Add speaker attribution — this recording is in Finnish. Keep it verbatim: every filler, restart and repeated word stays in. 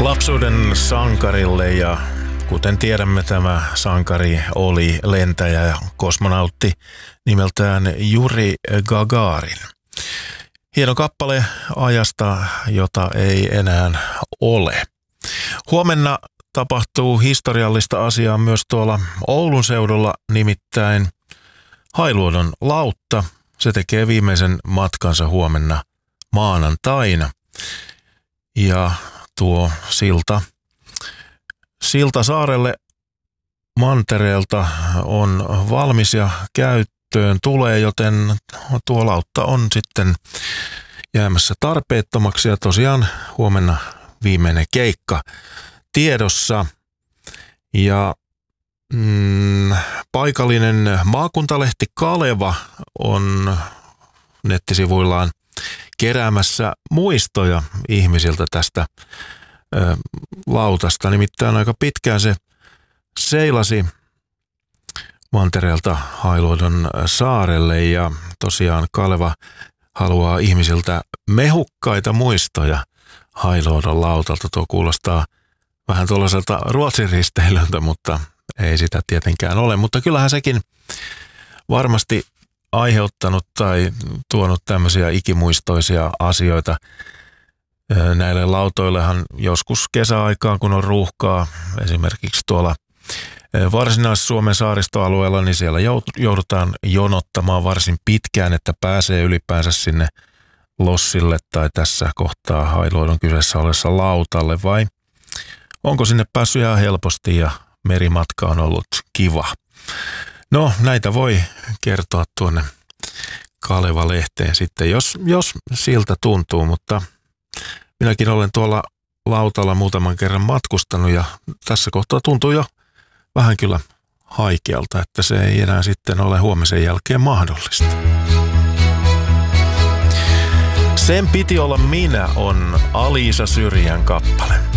Speaker 1: Lapsuuden sankarille, ja kuten tiedämme, tämä sankari oli lentäjä ja kosmonautti nimeltään Juri Gagarin. Hieno kappale ajasta, jota ei enää ole. Huomenna tapahtuu historiallista asiaa myös tuolla Oulun seudulla, nimittäin Hailuodon lautta. Se tekee viimeisen matkansa huomenna maanantaina. Ja tuo silta, silta saarelle mantereelta on valmis ja käyttöön tulee, joten tuo lautta on sitten jäämässä tarpeettomaksi ja tosiaan huomenna viimeinen keikka tiedossa. Ja mm, paikallinen maakuntalehti Kaleva on nettisivuillaan keräämässä muistoja ihmisiltä tästä ö, lautasta. Nimittäin aika pitkään se seilasi mantereelta Hailuodon saarelle ja tosiaan Kaleva haluaa ihmisiltä mehukkaita muistoja Hailuodon lautalta. Tuo kuulostaa vähän tuollaiselta Ruotsin risteilyltä, mutta ei sitä tietenkään ole. Mutta kyllähän sekin varmasti aiheuttanut tai tuonut tämmöisiä ikimuistoisia asioita. Näille lautoillehan joskus kesäaikaan, kun on ruuhkaa, esimerkiksi tuolla Varsinais-Suomen saaristoalueella, niin siellä joudutaan jonottamaan varsin pitkään, että pääsee ylipäänsä sinne lossille tai tässä kohtaa Hailuodon kyseessä olessa lautalle, vai onko sinne päässyt ihan helposti ja merimatka on ollut kiva? No, näitä voi kertoa tuonne Kaleva-lehteen sitten, jos, jos siltä tuntuu, mutta minäkin olen tuolla lautalla muutaman kerran matkustanut ja tässä kohtaa tuntuu jo vähän kyllä haikealta, että se ei enää sitten ole huomisen jälkeen mahdollista. Sen piti olla minä on Aliisa Syrjän kappale.